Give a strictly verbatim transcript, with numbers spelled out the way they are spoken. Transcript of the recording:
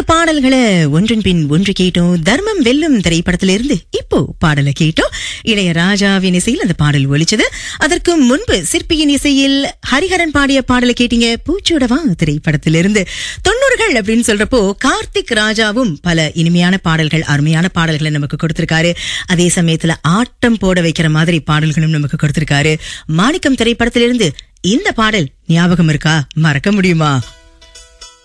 பாடல்களை ஒன்றின் பின் ஒன்று கேட்டோம். தர்மம் வெல்லும் திரைப்படத்திலிருந்து இப்போ பாடலை கேட்டோம். இளையராஜாவின் இசையில் அந்த பாடல் ஒலிச்சது. அதற்கு முன்பு சிற்பியின் இசையில் ஹரிஹரன் பாடிய பாடலை கேட்டீங்க, பூச்சூடவா திரைப்படத்திலிருந்து. தொண்ணூறுகள் அப்படின்னு சொல்றப்போ கார்த்திக் ராஜாவும் பல இனிமையான பாடல்கள், அருமையான பாடல்களை நமக்கு கொடுத்திருக்காரு. அதே சமயத்துல ஆட்டம் போட வைக்கிற மாதிரி பாடல்களும் நமக்கு கொடுத்திருக்காரு. மாணிக்கம் திரைப்படத்திலிருந்து இந்த பாடல் ஞாபகம் இருக்கா? மறக்க முடியுமா?